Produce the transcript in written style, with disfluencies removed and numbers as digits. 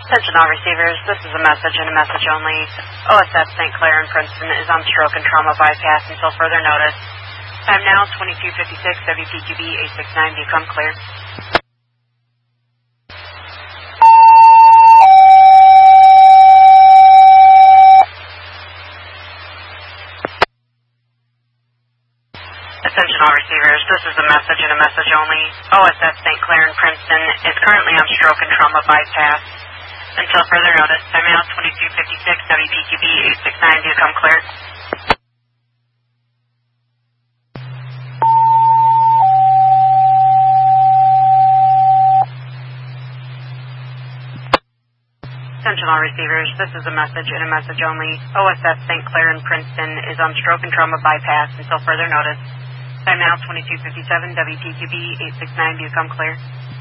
Attention all receivers, this is a message and a message only. OSF St. Clair and Princeton is on stroke and trauma bypass until further notice. Time now 22:56, WPQB 869, do you come clear? Attention all receivers, this is a message and a message only. OSF St. Clair and Princeton is currently on stroke and trauma bypass until further notice. Time now 22:56, WPQB 869, do you come clear? Attention all receivers, this is a message and a message only. OSF St. Clair and Princeton is on stroke and trauma bypass until further notice. Time now 22:57, WPQB 869, do you come clear?